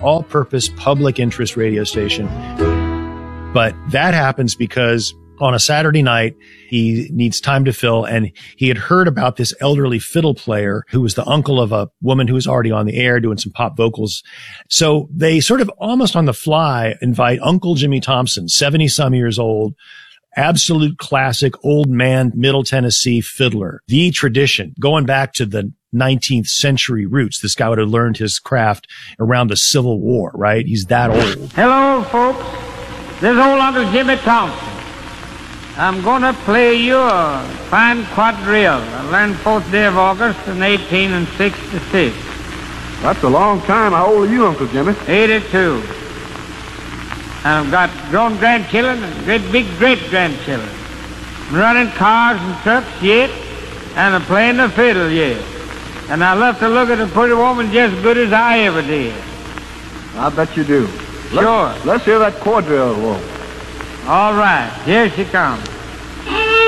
all-purpose public interest radio station. But that happens because on a Saturday night, he needs time to fill, and he had heard about this elderly fiddle player who was the uncle of a woman who was already on the air doing some pop vocals. So they sort of almost on the fly invite Uncle Jimmy Thompson, 70-some years old, absolute classic old man, Middle Tennessee fiddler, the tradition going back to the 19th century roots. This guy would have learned his craft around the Civil War, right? He's that old. Hello, folks. This is old Uncle Jimmy Thompson. I'm going to play you a fine quadrille. I learned 4th day of August in 1866. That's a long time. How old are you, Uncle Jimmy? 82. And I've got grown grandchildren and great big great-grandchildren. I'm running cars and trucks yet, and I'm playing the fiddle yet. And I love to look at a pretty woman just as good as I ever did. I bet you do. Sure. Let's hear that quadrille, Wolf. All right, here she comes.